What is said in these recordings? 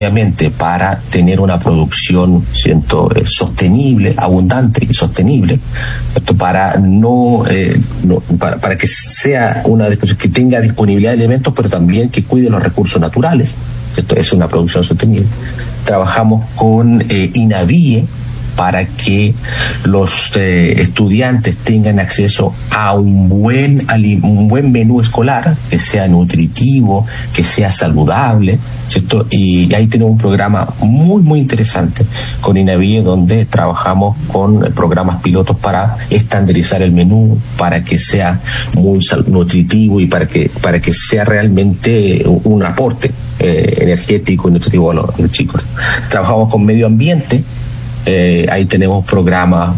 para tener una producción, sostenible, abundante y sostenible, esto para para que sea una disposición que tenga disponibilidad de elementos, pero también que cuide los recursos naturales. Esto es una producción sostenible. Trabajamos con INAVIE para que los estudiantes tengan acceso a un buen menú escolar, que sea nutritivo, que sea saludable, ¿cierto? Y ahí tenemos un programa muy, muy interesante con INAVIE, donde trabajamos con programas pilotos para estandarizar el menú, para que sea muy nutritivo y para que sea realmente un aporte energético y nutritivo a los chicos. Trabajamos con medio ambiente. Ahí tenemos programas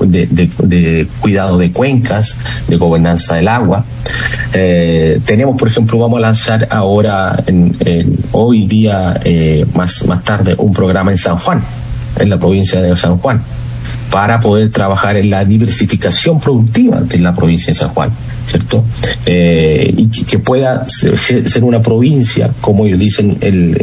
de cuidado de cuencas, de gobernanza del agua. Tenemos, por ejemplo, vamos a lanzar ahora, hoy día, más tarde, un programa en San Juan, en la provincia de San Juan, para poder trabajar en la diversificación productiva de la provincia de San Juan, ¿cierto? Y que pueda ser una provincia, como ellos dicen,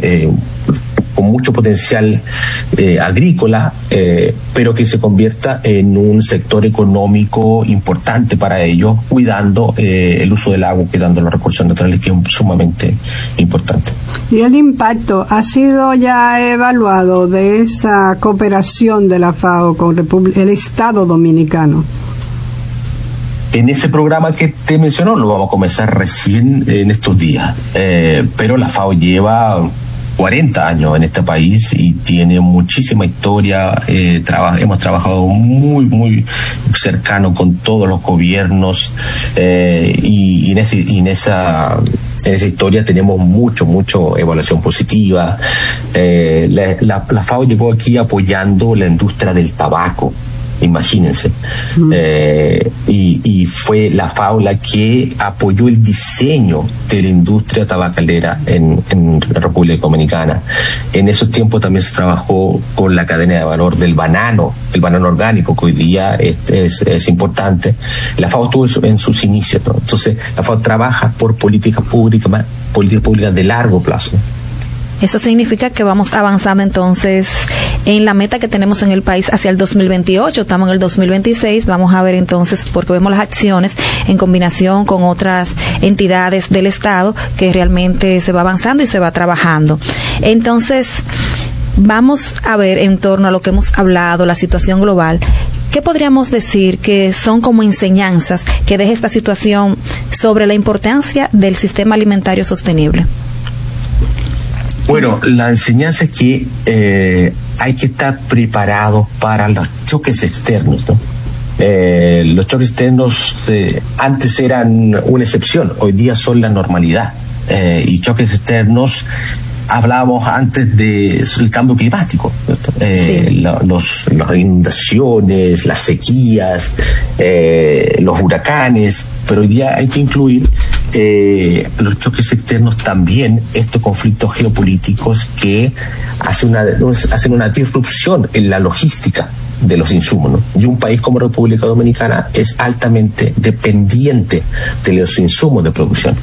con mucho potencial agrícola, pero que se convierta en un sector económico importante para ellos, cuidando el uso del agua, cuidando los recursos naturales, que es sumamente importante. ¿Y el impacto ha sido ya evaluado de esa cooperación de la FAO con el Estado Dominicano? En ese programa que te mencionó lo vamos a comenzar recién en estos días, pero la FAO lleva 40 años en este país y tiene muchísima historia. Hemos trabajado muy, muy cercano con todos los gobiernos, y en esa historia tenemos mucho evaluación positiva. La FAO llegó aquí apoyando la industria del tabaco. Imagínense. Y fue la FAO la que apoyó el diseño de la industria tabacalera en la República Dominicana. En esos tiempos también se trabajó con la cadena de valor del banano, el banano orgánico, que hoy día es importante. La FAO estuvo en sus inicios, ¿no? Entonces la FAO trabaja por políticas públicas de largo plazo. Eso significa que vamos avanzando entonces en la meta que tenemos en el país hacia el 2028. Estamos en el 2026. Vamos a ver entonces, porque vemos las acciones en combinación con otras entidades del Estado, que realmente se va avanzando y se va trabajando. Entonces, vamos a ver en torno a lo que hemos hablado, la situación global. ¿Qué podríamos decir que son como enseñanzas que deja esta situación sobre la importancia del sistema alimentario sostenible? Bueno, la enseñanza es que hay que estar preparados para los choques externos, ¿no? Los choques externos antes eran una excepción, hoy día son la normalidad. Y choques externos, hablábamos antes del cambio climático, sí. Las inundaciones, las sequías, los huracanes, pero hoy día hay que incluir los choques externos también, estos conflictos geopolíticos que hacen una disrupción en la logística de los insumos, ¿no? Y un país como República Dominicana es altamente dependiente de los insumos de producción.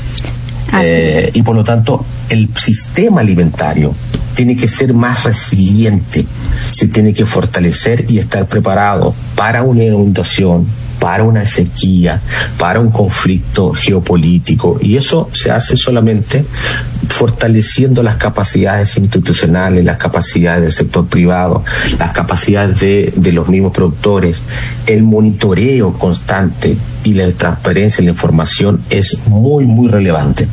Y por lo tanto el sistema alimentario tiene que ser más resiliente, se tiene que fortalecer y estar preparado para una inundación, para una sequía, para un conflicto geopolítico, y eso se hace solamente fortaleciendo las capacidades institucionales, las capacidades del sector privado, las capacidades de los mismos productores. El monitoreo constante y la transparencia en la información es muy, muy relevante.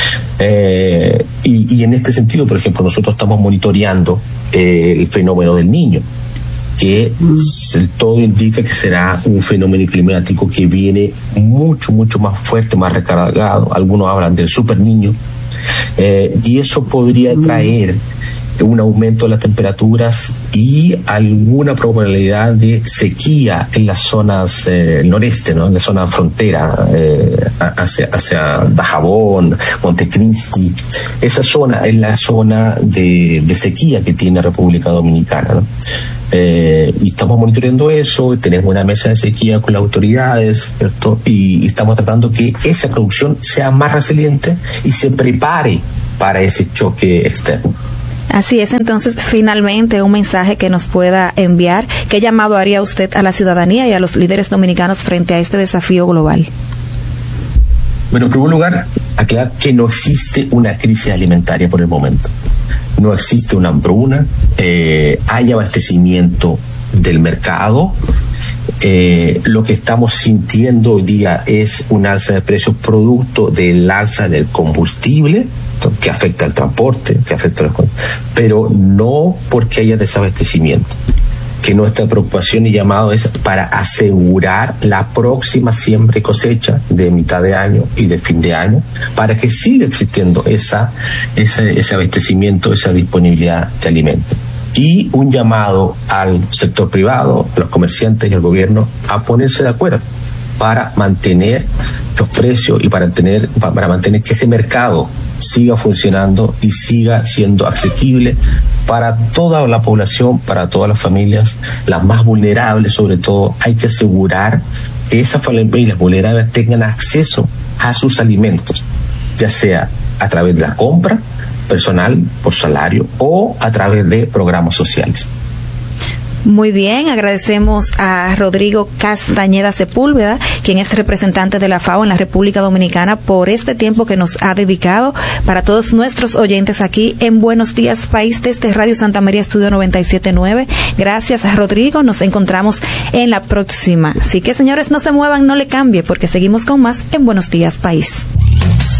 Y en este sentido, por ejemplo, nosotros estamos monitoreando el fenómeno del Niño, que todo indica que será un fenómeno climático que viene mucho más fuerte, más recargado. Algunos hablan del super niño, y eso podría traer un aumento de las temperaturas y alguna probabilidad de sequía en las zonas noreste, ¿no? En la zona frontera, hacia Dajabón, Montecristi. Esa zona es la zona de sequía que tiene República Dominicana, ¿no? Y estamos monitoreando eso, tenemos una mesa de sequía con las autoridades, ¿cierto? Y estamos tratando que esa producción sea más resiliente y se prepare para ese choque externo. Así es, entonces, finalmente, un mensaje que nos pueda enviar. ¿Qué llamado haría usted a la ciudadanía y a los líderes dominicanos frente a este desafío global? Bueno, en primer lugar, aclarar que no existe una crisis alimentaria por el momento. No existe una hambruna, hay abastecimiento del mercado. Lo que estamos sintiendo hoy día es un alza de precios producto del alza del combustible, que afecta al transporte, pero no porque haya desabastecimiento. Que nuestra preocupación y llamado es para asegurar la próxima siembra y cosecha de mitad de año y de fin de año, para que siga existiendo ese abastecimiento, esa disponibilidad de alimentos. Y un llamado al sector privado, a los comerciantes y al gobierno a ponerse de acuerdo para mantener los precios y para mantener que ese mercado siga funcionando y siga siendo asequible para toda la población, para todas las familias, las más vulnerables sobre todo. Hay que asegurar que esas familias vulnerables tengan acceso a sus alimentos, ya sea a través de la compra personal por salario o a través de programas sociales. Muy bien, agradecemos a Rodrigo Castañeda Sepúlveda, quien es representante de la FAO en la República Dominicana, por este tiempo que nos ha dedicado para todos nuestros oyentes aquí en Buenos Días País desde Radio Santa María Estudio 97.9. Gracias, Rodrigo. Nos encontramos en la próxima. Así que, señores, no se muevan, no le cambie, porque seguimos con más en Buenos Días País.